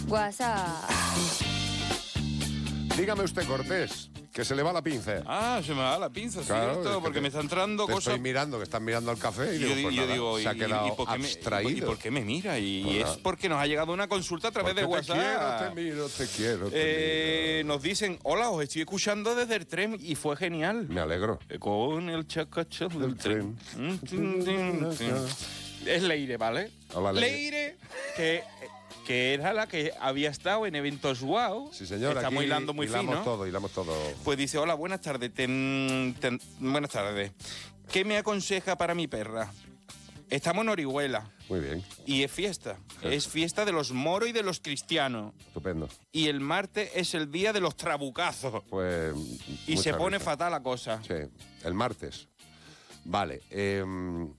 WhatsApp. Dígame usted, Cortés, que se le va la pinza. Ah, se me va la pinza, Claro, ¿cierto? es que porque me está entrando te cosas... estoy mirando, que están mirando al café y Yo digo, pues nada, digo, se ha quedado por qué abstraído. ¿Y por qué me mira? Y Pues es nada. porque nos ha llegado una consulta a través de Porque WhatsApp. te quiero, te quiero. Nos dicen, hola, os estoy escuchando desde el tren y fue genial. Me alegro. Con el chacachas del Del tren. Es Leire, ¿vale? Hola, Leire, que era la que había estado en eventos wow. Sí, señor. Estamos aquí hilando muy fino. hilamos todo. Pues dice, hola, buenas tardes. Buenas tardes. ¿Qué me aconseja para mi perra? Estamos en Orihuela Muy bien, y es fiesta. Sí. Es fiesta de los moros y de los cristianos. estupendo. Y el martes es el día de los trabucazos. Pues Y mucha se pone risa. fatal la cosa. Sí, el martes. Vale,